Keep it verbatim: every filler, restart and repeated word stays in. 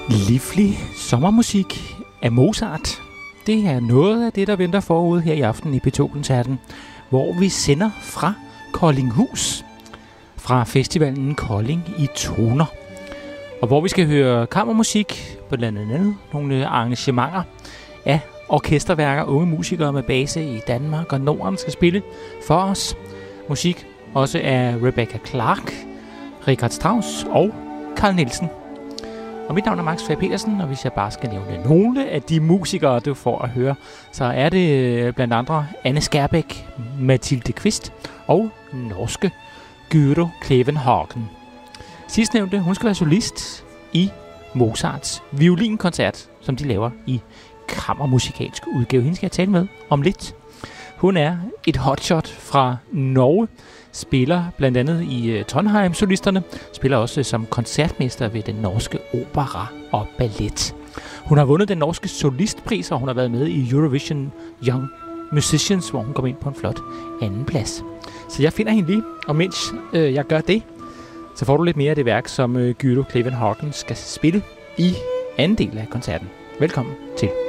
Livlig sommermusik af Mozart. Det er noget af det, der venter forude her i aften i P to-koncerten, hvor vi sender fra Koldinghus, fra festivalen Kolding i Toner. Og hvor vi skal høre kammermusik, på blandt andet nogle arrangementer af orkesterværker, unge musikere med base i Danmark og Norden skal spille for os. Musik også af Rebecca Clark, Richard Strauss og Carl Nielsen. Og mit navn er Max Fag Petersen, og hvis jeg bare skal nævne nogle af de musikere, du får at høre, så er det blandt andre Anne Skærbæk, Mathilde Kvist og norske Gyro Klevenhagen. Sidstnævnte, hun skal være solist i Mozarts violinkoncert, som de laver i kammermusikalsk udgave. Hende skal jeg tale med om lidt. Hun er et hotshot fra Norge, spiller blandt andet i Trondheim-solisterne, spiller også som koncertmester ved den norske opera og ballet. Hun har vundet den norske solistpris, og hun har været med i Eurovision Young Musicians, hvor hun kom ind på en flot anden plads. Så jeg finder hende lige, og mens øh, jeg gør det, så får du lidt mere af det værk, som øh, Gyro Klevenhagen skal spille i anden del af koncerten. Velkommen til.